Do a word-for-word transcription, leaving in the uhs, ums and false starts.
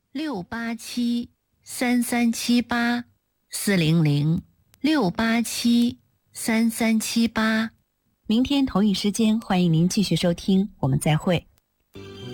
六八七三三七八四零零六八七三三七八。 明天同一时间，欢迎您继续收听，我们再会。